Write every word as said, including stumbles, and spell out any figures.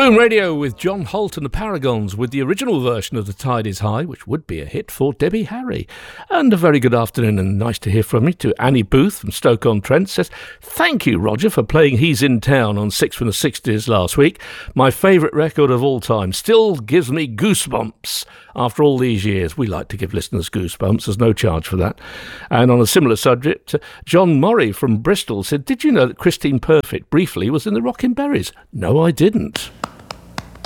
Boom Radio with John Holt and the Paragons with the original version of The Tide is High, which would be a hit for Debbie Harry. And a very good afternoon and nice to hear from you to Annie Booth from Stoke-on-Trent. Says, thank you, Roger, for playing He's in Town on Six from the sixties last week. My favourite record of all time. Still gives me goosebumps after all these years. We like to give listeners goosebumps. There's no charge for that. And on a similar subject, John Murray from Bristol said, did you know that Christine Perfect briefly was in the Rockin' Berries? No, I didn't.